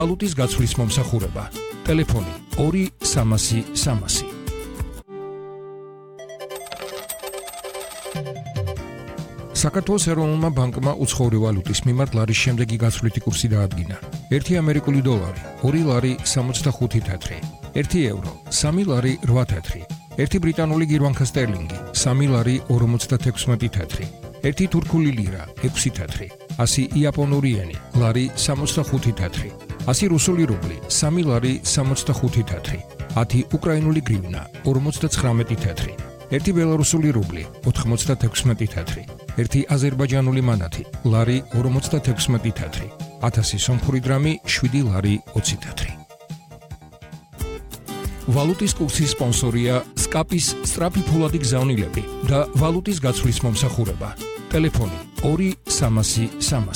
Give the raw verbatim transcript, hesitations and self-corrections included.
ვალუტის გაცვლის მომსახურება. ტელეფონი ორი სამასი სამასი. საქართველოს ეროვნულმა ბანკმა უცხოური ვალუტის მიმართ ლარის შემდეგი გაცვლითი კურსი დაადგინა. ერთი ამერიკული დოლარი, ორი ლარი სამოცდახუთი თეთრი, ერთი ევრო, სამი ლარი რვა თეთრი, ერთი ბრიტანული გირვანქა სტერლინგი, სამი ლარი ორმოცდათექვსმეტი თეთრი, ერთი თურქული ლირა, ექვსი თეთრი, ასი იაპონური იენი, ლარი სამოცდახუთი თეთრი, ასი რუსული რუბლი, სამი ლარი სამოცდახუთი თეთრი, ათი უკრაინული გრივნა, ორმოცდაცხრამეტი თეთრი, ერთი ბელარუსული რუბლი, ოთხმოცდათექვსმეტი თეთრი, ერთი აზერბაიჯანული მანათი, ლარი ორმოცდათექვსმეტი თეთრი, ათასი სომხური დრამი, შვიდი ლარი ოცი თეთრი. ვალუტის კურსის სპონსორია სკაპის სწრაფი ფულადი გზავნილები და ვალუტის გაცვლის მომსახურება. ტელეფონი ორი სამასი სამასი.